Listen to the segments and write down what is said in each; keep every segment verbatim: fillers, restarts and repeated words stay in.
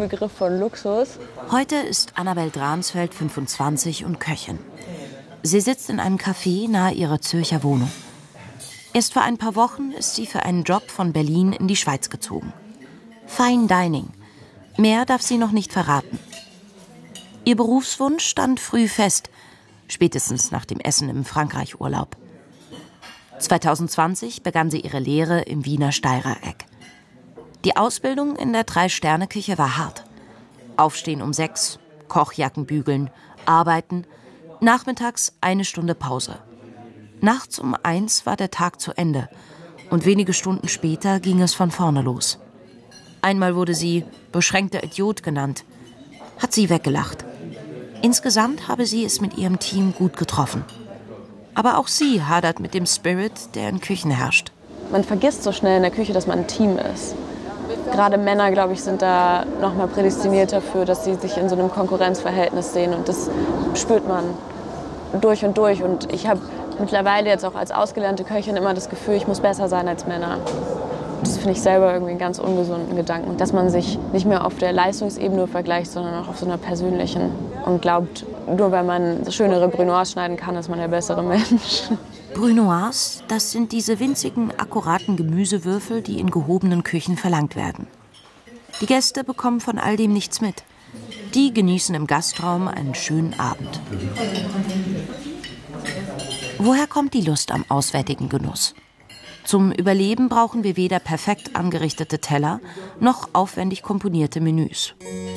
Begriff von Luxus. Heute ist Annabel Dransfeld fünfundzwanzig und Köchin. Sie sitzt in einem Café nahe ihrer Zürcher Wohnung. Erst vor ein paar Wochen ist sie für einen Job von Berlin in die Schweiz gezogen. Fine Dining. Mehr darf sie noch nicht verraten. Ihr Berufswunsch stand früh fest, spätestens nach dem Essen im Frankreich-Urlaub. zweitausendzwanzig begann sie ihre Lehre im Wiener Steirereck. Die Ausbildung in der Drei-Sterne-Küche war hart. Aufstehen um sechs, Kochjacken bügeln, arbeiten, nachmittags eine Stunde Pause. Nachts um eins war der Tag zu Ende und wenige Stunden später ging es von vorne los. Einmal wurde sie beschränkter Idiot genannt, hat sie weggelacht. Insgesamt habe sie es mit ihrem Team gut getroffen. Aber auch sie hadert mit dem Spirit, der in Küchen herrscht. Man vergisst so schnell in der Küche, dass man ein Team ist. Gerade Männer, glaube ich, sind da noch mal prädestiniert dafür, dass sie sich in so einem Konkurrenzverhältnis sehen. Und das spürt man durch und durch. Und ich habe mittlerweile jetzt auch als ausgelernte Köchin immer das Gefühl, ich muss besser sein als Männer. Das finde ich selber irgendwie einen ganz ungesunden Gedanken, dass man sich nicht mehr auf der Leistungsebene vergleicht, sondern auch auf so einer persönlichen und glaubt, nur weil man schönere Brunoise schneiden kann, ist man der bessere Mensch. Brunoise, das sind diese winzigen, akkuraten Gemüsewürfel, die in gehobenen Küchen verlangt werden. Die Gäste bekommen von all dem nichts mit. Die genießen im Gastraum einen schönen Abend. Woher kommt die Lust am auswärtigen Genuss? Zum Überleben brauchen wir weder perfekt angerichtete Teller noch aufwendig komponierte Menüs.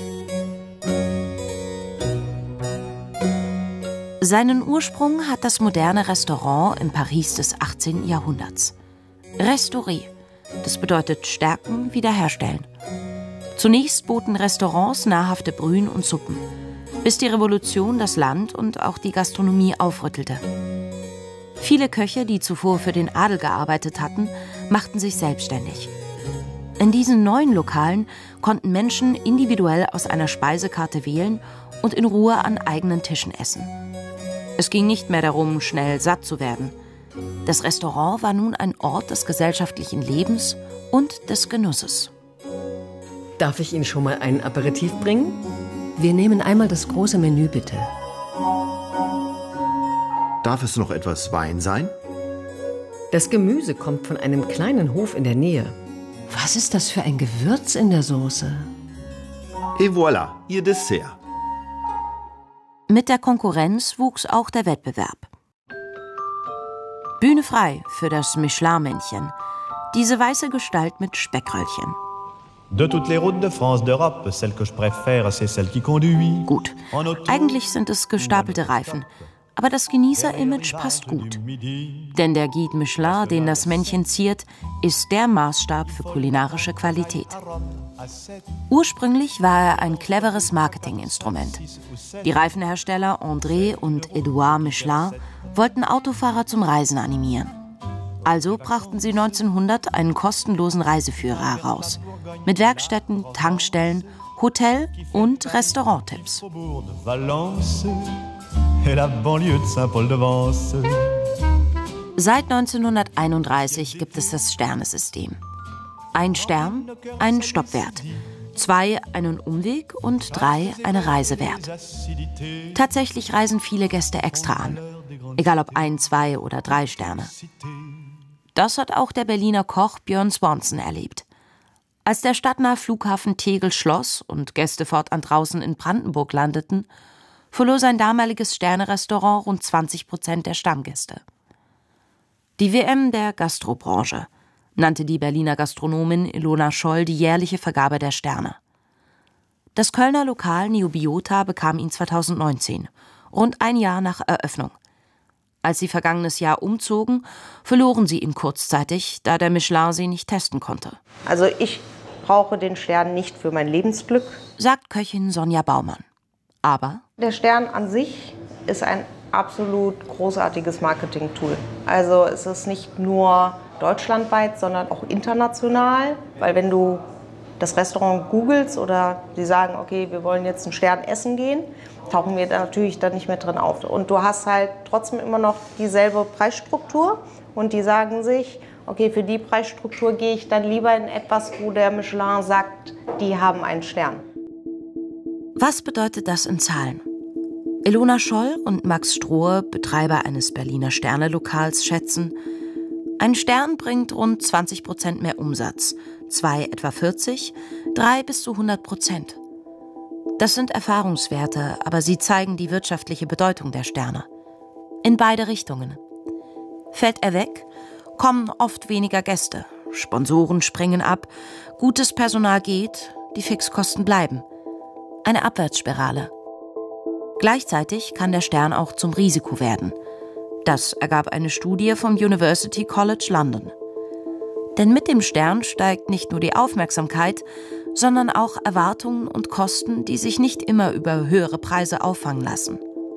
Seinen Ursprung hat das moderne Restaurant im Paris des achtzehnten Jahrhunderts. Restaurer, das bedeutet stärken, wiederherstellen. Zunächst boten Restaurants nahrhafte Brühen und Suppen, bis die Revolution das Land und auch die Gastronomie aufrüttelte. Viele Köche, die zuvor für den Adel gearbeitet hatten, machten sich selbstständig. In diesen neuen Lokalen konnten Menschen individuell aus einer Speisekarte wählen und in Ruhe an eigenen Tischen essen. Es ging nicht mehr darum, schnell satt zu werden. Das Restaurant war nun ein Ort des gesellschaftlichen Lebens und des Genusses. Darf ich Ihnen schon mal einen Aperitif bringen? Wir nehmen einmal das große Menü, bitte. Darf es noch etwas Wein sein? Das Gemüse kommt von einem kleinen Hof in der Nähe. Was ist das für ein Gewürz in der Soße? Et voilà, Ihr Dessert. Mit der Konkurrenz wuchs auch der Wettbewerb. Bühne frei für das Michelin-Männchen. Diese weiße Gestalt mit Speckröllchen. De toutes les routes de France, d'Europe, celle que je préfère, c'est celle qui conduit. Gut, eigentlich sind es gestapelte Reifen. Aber das Genießer-Image passt gut. Denn der Guide Michelin, den das Männchen ziert, ist der Maßstab für kulinarische Qualität. Ursprünglich war er ein cleveres Marketinginstrument. Die Reifenhersteller André und Edouard Michelin wollten Autofahrer zum Reisen animieren. Also brachten sie neunzehnhundert einen kostenlosen Reiseführer heraus. Mit Werkstätten, Tankstellen, Hotel- und Restauranttipps. Seit neunzehnhunderteinunddreißig gibt es das Sternesystem. Ein Stern, einen Stoppwert. Zwei einen Umweg und drei eine Reise wert. Tatsächlich reisen viele Gäste extra an. Egal ob ein, zwei oder drei Sterne. Das hat auch der Berliner Koch Björn Swanson erlebt. Als der stadtnahe Flughafen Tegel schloss und Gäste fortan draußen in Brandenburg landeten, verlor sein damaliges Sternerestaurant rund zwanzig Prozent der Stammgäste. Die W M der Gastrobranche nannte die Berliner Gastronomin Ilona Scholl die jährliche Vergabe der Sterne. Das Kölner Lokal Neobiota bekam ihn zweitausendneunzehn, rund ein Jahr nach Eröffnung. Als sie vergangenes Jahr umzogen, verloren sie ihn kurzzeitig, da der Michelin sie nicht testen konnte. Also ich brauche den Stern nicht für mein Lebensglück, sagt Köchin Sonja Baumann. Aber der Stern an sich ist ein absolut großartiges Marketing-Tool. Also es ist nicht nur deutschlandweit, sondern auch international. Weil wenn du das Restaurant googelst oder sie sagen, okay, wir wollen jetzt einen Stern essen gehen, tauchen wir da natürlich dann nicht mehr drin auf. Und du hast halt trotzdem immer noch dieselbe Preisstruktur und die sagen sich, okay, für die Preisstruktur gehe ich dann lieber in etwas, wo der Michelin sagt, die haben einen Stern. Was bedeutet das in Zahlen? Ilona Scholl und Max Strohe, Betreiber eines Berliner Sterne-Lokals, schätzen, ein Stern bringt rund zwanzig Prozent mehr Umsatz, zwei etwa vierzig, drei bis zu hundert Prozent. Das sind Erfahrungswerte, aber sie zeigen die wirtschaftliche Bedeutung der Sterne. In beide Richtungen. Fällt er weg, kommen oft weniger Gäste, Sponsoren springen ab, gutes Personal geht, die Fixkosten bleiben. Eine Abwärtsspirale. Gleichzeitig kann der Stern auch zum Risiko werden. Das ergab eine Studie vom University College London. Denn mit dem Stern steigt nicht nur die Aufmerksamkeit, sondern auch Erwartungen und Kosten, die sich nicht immer über höhere Preise auffangen lassen.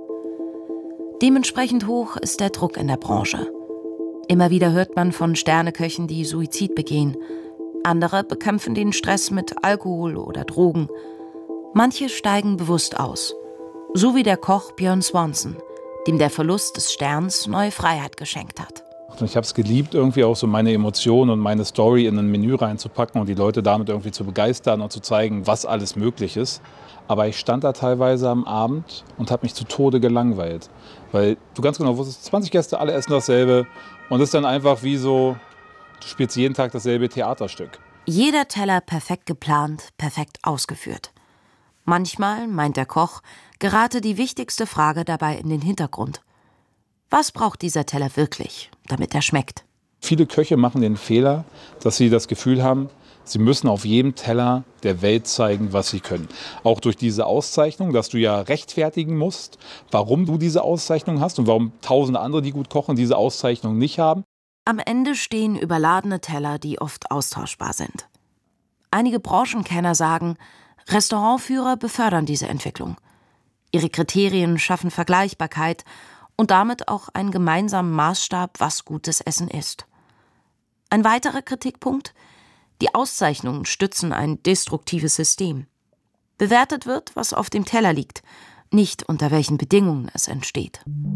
Dementsprechend hoch ist der Druck in der Branche. Immer wieder hört man von Sterneköchen, die Suizid begehen. Andere bekämpfen den Stress mit Alkohol oder Drogen. Manche steigen bewusst aus. So wie der Koch Björn Swanson, dem der Verlust des Sterns neue Freiheit geschenkt hat. Ich habe es geliebt, irgendwie auch so meine Emotionen und meine Story in ein Menü reinzupacken und die Leute damit irgendwie zu begeistern und zu zeigen, was alles möglich ist. Aber ich stand da teilweise am Abend und habe mich zu Tode gelangweilt. Weil du ganz genau wusstest, zwanzig Gäste, alle essen dasselbe. Und es ist dann einfach wie so, du spielst jeden Tag dasselbe Theaterstück. Jeder Teller perfekt geplant, perfekt ausgeführt. Manchmal, meint der Koch, gerate die wichtigste Frage dabei in den Hintergrund. Was braucht dieser Teller wirklich, damit er schmeckt? Viele Köche machen den Fehler, dass sie das Gefühl haben, sie müssen auf jedem Teller der Welt zeigen, was sie können. Auch durch diese Auszeichnung, dass du ja rechtfertigen musst, warum du diese Auszeichnung hast und warum tausende andere, die gut kochen, diese Auszeichnung nicht haben. Am Ende stehen überladene Teller, die oft austauschbar sind. Einige Branchenkenner sagen, Restaurantführer befördern diese Entwicklung. Ihre Kriterien schaffen Vergleichbarkeit und damit auch einen gemeinsamen Maßstab, was gutes Essen ist. Ein weiterer Kritikpunkt: Die Auszeichnungen stützen ein destruktives System. Bewertet wird, was auf dem Teller liegt, nicht unter welchen Bedingungen es entsteht.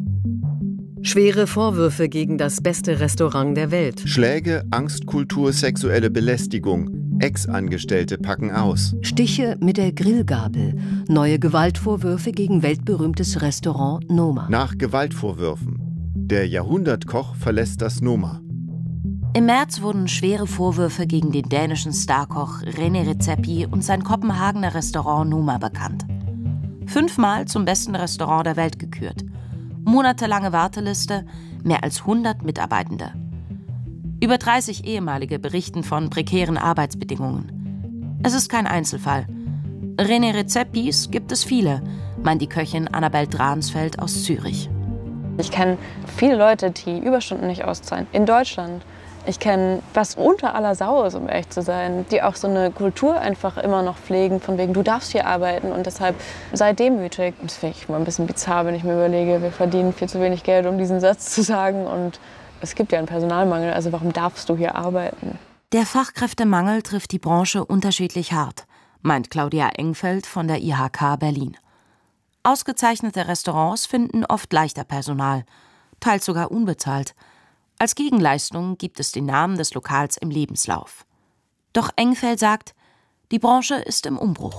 Schwere Vorwürfe gegen das beste Restaurant der Welt. Schläge, Angstkultur, sexuelle Belästigung. Ex-Angestellte packen aus. Stiche mit der Grillgabel. Neue Gewaltvorwürfe gegen weltberühmtes Restaurant Noma. Nach Gewaltvorwürfen. Der Jahrhundertkoch verlässt das Noma. Im März wurden schwere Vorwürfe gegen den dänischen Starkoch René Redzepi und sein Kopenhagener Restaurant Noma bekannt. Fünfmal zum besten Restaurant der Welt gekürt. Monatelange Warteliste, mehr als hundert Mitarbeitende. Über dreißig Ehemalige berichten von prekären Arbeitsbedingungen. Es ist kein Einzelfall. René Redzepis gibt es viele, meint die Köchin Annabel Dransfeld aus Zürich. Ich kenne viele Leute, die Überstunden nicht auszahlen. In Deutschland. Ich kenne, was unter aller Sau ist, um ehrlich zu sein, die auch so eine Kultur einfach immer noch pflegen, von wegen, du darfst hier arbeiten und deshalb sei demütig. Das finde ich mal ein bisschen bizarr, wenn ich mir überlege, wir verdienen viel zu wenig Geld, um diesen Satz zu sagen und es gibt ja einen Personalmangel, also warum darfst du hier arbeiten? Der Fachkräftemangel trifft die Branche unterschiedlich hart, meint Claudia Engfeld von der I H K Berlin. Ausgezeichnete Restaurants finden oft leichter Personal, teils sogar unbezahlt. Als Gegenleistung gibt es den Namen des Lokals im Lebenslauf. Doch Engfeld sagt, die Branche ist im Umbruch.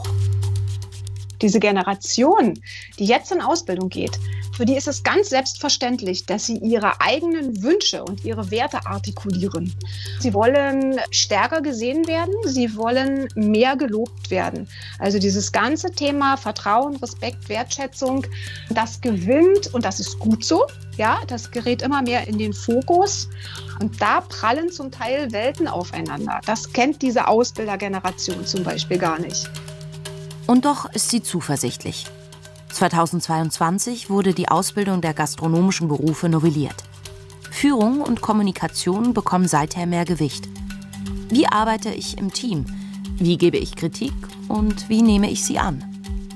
Diese Generation, die jetzt in Ausbildung geht, für die ist es ganz selbstverständlich, dass sie ihre eigenen Wünsche und ihre Werte artikulieren. Sie wollen stärker gesehen werden, sie wollen mehr gelobt werden. Also dieses ganze Thema Vertrauen, Respekt, Wertschätzung, das gewinnt und das ist gut so. Ja, das gerät immer mehr in den Fokus und da prallen zum Teil Welten aufeinander. Das kennt diese Ausbildergeneration zum Beispiel gar nicht. Und doch ist sie zuversichtlich. zweitausendzweiundzwanzig wurde die Ausbildung der gastronomischen Berufe novelliert. Führung und Kommunikation bekommen seither mehr Gewicht. Wie arbeite ich im Team? Wie gebe ich Kritik? Und wie nehme ich sie an?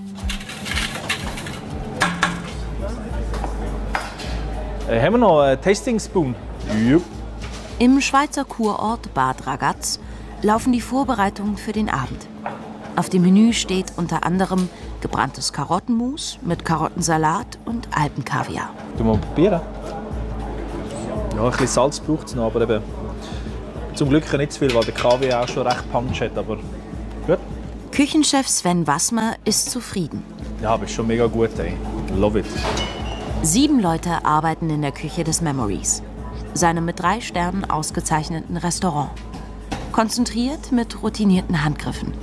Äh, haben wir noch einen Tasting-Spoon? Jupp. Im Schweizer Kurort Bad Ragaz laufen die Vorbereitungen für den Abend. Auf dem Menü steht unter anderem gebranntes Karottenmus mit Karottensalat und Alpenkaviar. Du mal probieren? Ja, ein bisschen Salz braucht es noch, aber eben zum Glück nicht zu viel, weil der Kaviar auch schon recht Punch hat, aber gut. Küchenchef Sven Wassmer ist zufrieden. Ja, aber ist schon mega gut, ey. Love it. Sieben Leute arbeiten in der Küche des Memories, seinem mit drei Sternen ausgezeichneten Restaurant. Konzentriert mit routinierten Handgriffen.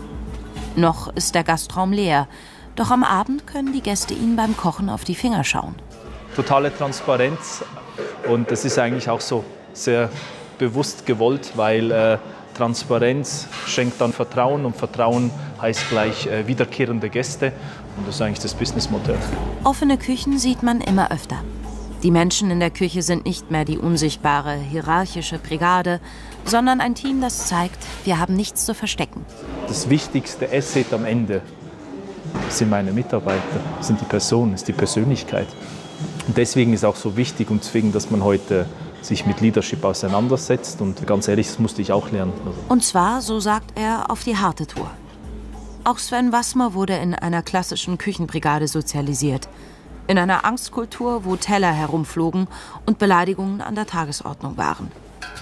Noch ist der Gastraum leer, doch am Abend können die Gäste ihm beim Kochen auf die Finger schauen. Totale Transparenz und das ist eigentlich auch so sehr bewusst gewollt, weil äh, Transparenz schenkt dann Vertrauen und Vertrauen heißt gleich äh, wiederkehrende Gäste und das ist eigentlich das Businessmodell. Offene Küchen sieht man immer öfter. Die Menschen in der Küche sind nicht mehr die unsichtbare, hierarchische Brigade, sondern ein Team, das zeigt, wir haben nichts zu verstecken. Das wichtigste Asset am Ende sind meine Mitarbeiter, sind die Personen, ist die Persönlichkeit. Und deswegen ist auch so wichtig und zwingend, dass man heute sich mit Leadership auseinandersetzt. Und ganz ehrlich, das musste ich auch lernen. Und zwar, so sagt er, auf die harte Tour. Auch Sven Wassmer wurde in einer klassischen Küchenbrigade sozialisiert. In einer Angstkultur, wo Teller herumflogen und Beleidigungen an der Tagesordnung waren.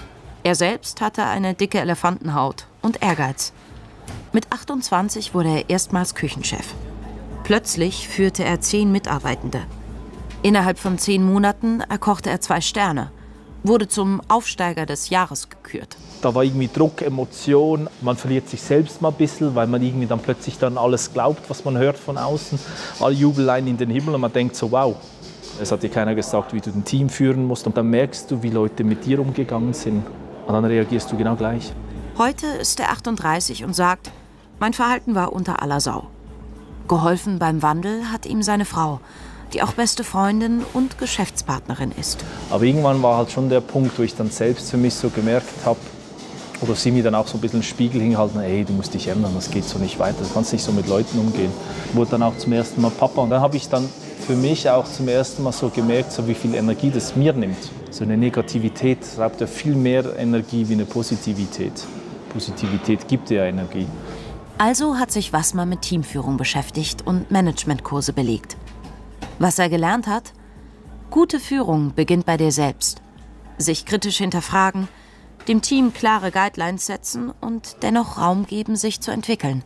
Er selbst hatte eine dicke Elefantenhaut und Ehrgeiz. Mit achtundzwanzig wurde er erstmals Küchenchef. Plötzlich führte er zehn Mitarbeitende. Innerhalb von zehn Monaten erkochte er zwei Sterne, wurde zum Aufsteiger des Jahres gekürt. Da war irgendwie Druck, Emotion, man verliert sich selbst mal ein bisschen, weil man irgendwie dann plötzlich dann alles glaubt, was man hört von außen. Alle Jubellein in den Himmel und man denkt so, wow. Es hat dir keiner gesagt, wie du ein Team führen musst und dann merkst du, wie Leute mit dir umgegangen sind und dann reagierst du genau gleich. Heute ist er achtunddreißig und sagt, mein Verhalten war unter aller Sau. Geholfen beim Wandel hat ihm seine Frau, die auch beste Freundin und Geschäftspartnerin ist. Aber irgendwann war halt schon der Punkt, wo ich dann selbst für mich so gemerkt habe, oder sie mir dann auch so ein bisschen den Spiegel hingehalten, ey, du musst dich ändern, das geht so nicht weiter, du kannst nicht so mit Leuten umgehen. Ich wurde dann auch zum ersten Mal Papa und dann habe ich dann für mich auch zum ersten Mal so gemerkt, so wie viel Energie das mir nimmt. So eine Negativität raubt ja viel mehr Energie wie eine Positivität. Positivität gibt ja Energie. Also hat sich Wassmer mit Teamführung beschäftigt und Managementkurse belegt. Was er gelernt hat? Gute Führung beginnt bei dir selbst. Sich kritisch hinterfragen, dem Team klare Guidelines setzen und dennoch Raum geben, sich zu entwickeln.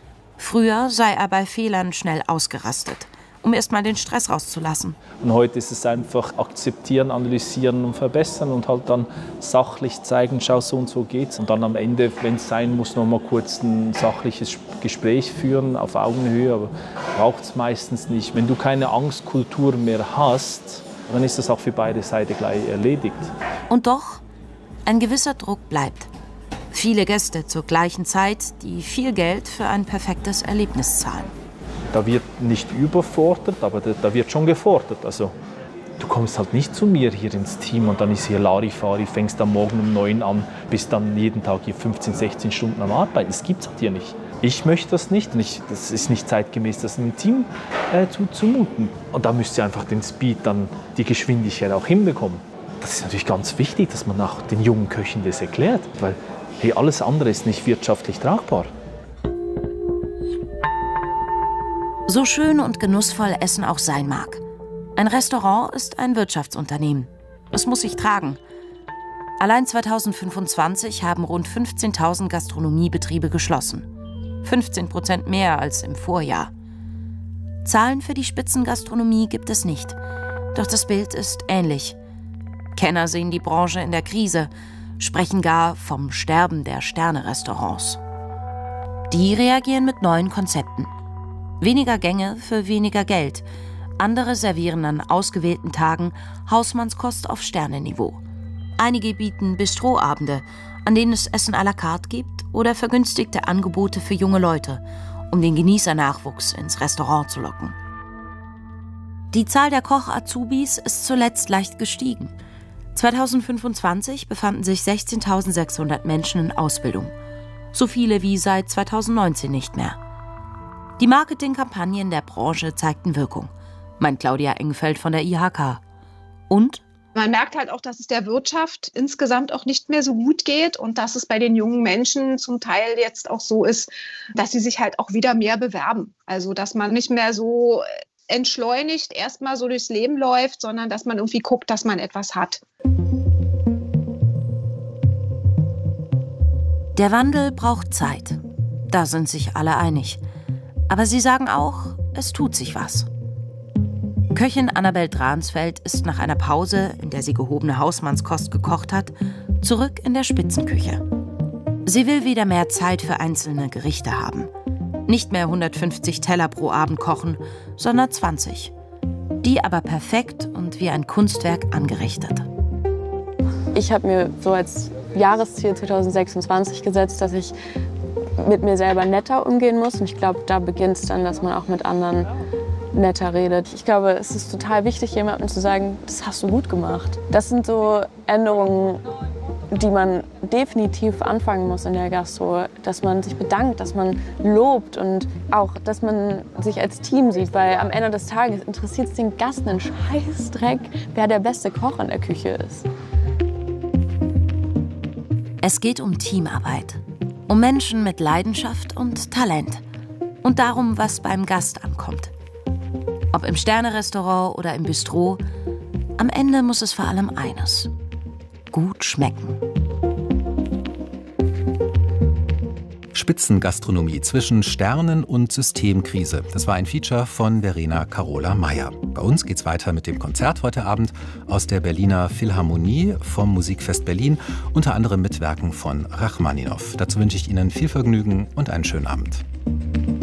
Früher sei er bei Fehlern schnell ausgerastet, um erst mal den Stress rauszulassen. Und heute ist es einfach akzeptieren, analysieren und verbessern und halt dann sachlich zeigen, schau, so und so geht's. Und dann am Ende, wenn es sein muss, noch mal kurz ein sachliches Gespräch führen auf Augenhöhe, aber braucht es meistens nicht. Wenn du keine Angstkultur mehr hast, dann ist das auch für beide Seiten gleich erledigt. Und doch, ein gewisser Druck bleibt. Viele Gäste zur gleichen Zeit, die viel Geld für ein perfektes Erlebnis zahlen. Da wird nicht überfordert, aber da, da wird schon gefordert. Also, du kommst halt nicht zu mir hier ins Team und dann ist hier Larifari, fängst am Morgen um neun an, bist dann jeden Tag hier fünfzehn, sechzehn Stunden am Arbeiten. Das gibt es halt hier nicht. Ich möchte das nicht und ich, das ist nicht zeitgemäß, das einem Team äh, zu, zumuten. Und da müsst ihr einfach den Speed, dann die Geschwindigkeit auch hinbekommen. Das ist natürlich ganz wichtig, dass man auch den jungen Köchen das erklärt, weil hey, alles andere ist nicht wirtschaftlich tragbar. So schön und genussvoll Essen auch sein mag. Ein Restaurant ist ein Wirtschaftsunternehmen. Es muss sich tragen. Allein zweitausendfünfundzwanzig haben rund fünfzehntausend Gastronomiebetriebe geschlossen. fünfzehn Prozent mehr als im Vorjahr. Zahlen für die Spitzengastronomie gibt es nicht. Doch das Bild ist ähnlich. Kenner sehen die Branche in der Krise, sprechen gar vom Sterben der Sterne-Restaurants. Die reagieren mit neuen Konzepten. Weniger Gänge für weniger Geld. Andere servieren an ausgewählten Tagen Hausmannskost auf Sternenniveau. Einige bieten Bistroabende, an denen es Essen à la carte gibt oder vergünstigte Angebote für junge Leute, um den Genießernachwuchs ins Restaurant zu locken. Die Zahl der Koch-Azubis ist zuletzt leicht gestiegen. zweitausendfünfundzwanzig befanden sich sechzehntausendsechshundert Menschen in Ausbildung. So viele wie seit zweitausendneunzehn nicht mehr. Die Marketingkampagnen der Branche zeigten Wirkung, meint Claudia Engfeld von der I H K. Und? Man merkt halt auch, dass es der Wirtschaft insgesamt auch nicht mehr so gut geht und dass es bei den jungen Menschen zum Teil jetzt auch so ist, dass sie sich halt auch wieder mehr bewerben. Also dass man nicht mehr so entschleunigt erstmal so durchs Leben läuft, sondern dass man irgendwie guckt, dass man etwas hat. Der Wandel braucht Zeit. Da sind sich alle einig. Aber sie sagen auch, es tut sich was. Köchin Annabel Dransfeld ist nach einer Pause, in der sie gehobene Hausmannskost gekocht hat, zurück in der Spitzenküche. Sie will wieder mehr Zeit für einzelne Gerichte haben. Nicht mehr hundertfünfzig Teller pro Abend kochen, sondern zwanzig. Die aber perfekt und wie ein Kunstwerk angerichtet. Ich habe mir so als Jahresziel zwanzig sechsundzwanzig gesetzt, dass ich mit mir selber netter umgehen muss. Und ich glaube, da beginnt es dann, dass man auch mit anderen netter redet. Ich glaube, es ist total wichtig, jemandem zu sagen, das hast du gut gemacht. Das sind so Änderungen, die man definitiv anfangen muss in der Gastro. Dass man sich bedankt, dass man lobt und auch, dass man sich als Team sieht. Weil am Ende des Tages interessiert es den Gast einen Scheißdreck, wer der beste Koch in der Küche ist. Es geht um Teamarbeit, um Menschen mit Leidenschaft und Talent und darum, was beim Gast ankommt. Ob im Sterne-Restaurant oder im Bistro, am Ende muss es vor allem eines: gut schmecken. Spitzengastronomie zwischen Sternen und Systemkrise. Das war ein Feature von Verena Carola Meyer. Bei uns geht's weiter mit dem Konzert heute Abend aus der Berliner Philharmonie vom Musikfest Berlin, unter anderem mit Werken von Rachmaninow. Dazu wünsche ich Ihnen viel Vergnügen und einen schönen Abend.